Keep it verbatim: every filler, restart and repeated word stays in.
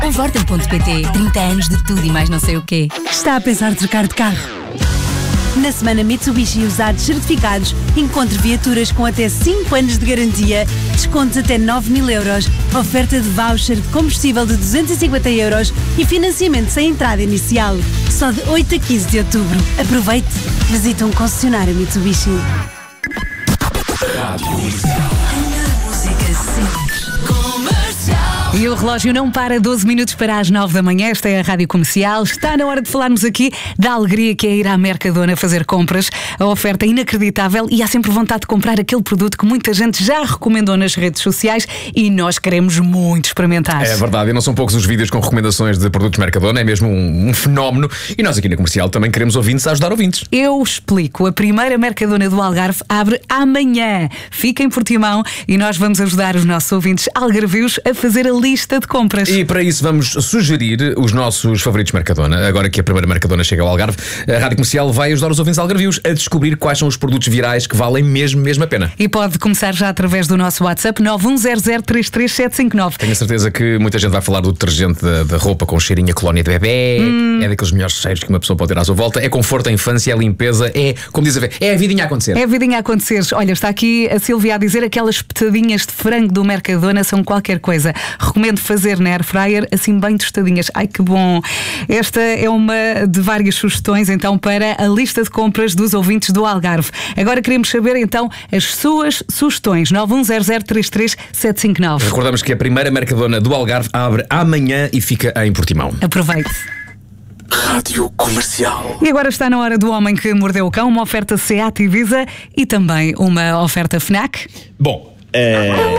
Um Vorten ponto pt. trinta anos de tudo e mais não sei o quê. Está a pensar trocar de carro? Na semana Mitsubishi Usados Certificados, encontre viaturas com até cinco anos de garantia, descontos até nove mil euros, oferta de voucher de combustível de duzentos e cinquenta euros e financiamento sem entrada inicial. Só de oito a quinze de outubro. Aproveite. Visite um concessionário Mitsubishi. E o relógio não para, doze minutos para as nove da manhã. Esta é a Rádio Comercial. Está na hora de falarmos aqui da alegria que é ir à Mercadona fazer compras. A oferta é inacreditável e há sempre vontade de comprar aquele produto que muita gente já recomendou nas redes sociais e nós queremos muito experimentar. É verdade, e não são poucos os vídeos com recomendações de produtos Mercadona, é mesmo um, um fenómeno. E nós aqui na Comercial também queremos ouvintes a ajudar ouvintes. Eu explico. A primeira Mercadona do Algarve abre amanhã. Fica em Portimão e nós vamos ajudar os nossos ouvintes algarvios a fazer a lista de compras. E para isso vamos sugerir os nossos favoritos Mercadona. Agora que a primeira Mercadona chega ao Algarve, a Rádio Comercial vai ajudar os ouvintes algarvios a descobrir quais são os produtos virais que valem mesmo, mesmo a pena. E pode começar já através do nosso WhatsApp nove um zero zero três três sete cinco nove. Tenho a certeza que muita gente vai falar do detergente da, da roupa com cheirinho a colónia de bebê. Hum. É daqueles melhores cheiros que uma pessoa pode ter à sua volta. É conforto, é infância, é limpeza, é, como diz a ver, é a vidinha a acontecer. É a vidinha a acontecer. Olha, está aqui a Silvia a dizer aquelas espetadinhas de frango do Mercadona são qualquer coisa. Recomendo fazer na air fryer, assim bem tostadinhas. Ai, que bom! Esta é uma de várias sugestões, então, para a lista de compras dos ouvintes do Algarve. Agora queremos saber, então, as suas sugestões. nove um zero zero três três sete cinco nove. Recordamos que a primeira Mercadona do Algarve abre amanhã e fica em Portimão. Aproveite. Rádio Comercial. E agora está na hora do Homem que Mordeu o Cão, uma oferta SEAT Ibiza e também uma oferta FNAC. Bom, é...